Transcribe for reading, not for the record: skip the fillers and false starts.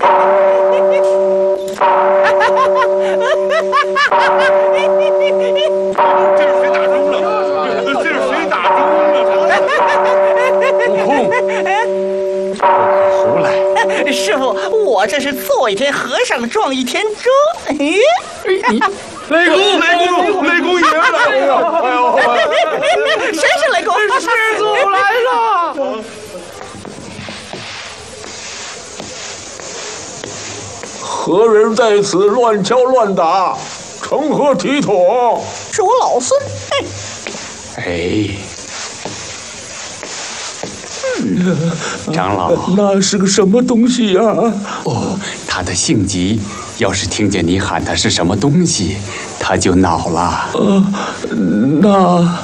胡来！ 师傅，我这是做一天和尚撞一天钟。 雷公爷来了！哎呦， 谁是雷公？ 师祖来了！何人在此乱敲乱打，成何体统？ 是我老孙。 哎，长老， 那是个什么东西呀？ 哦，他的性急，要是听见你喊他是什么东西，他就恼了。 那。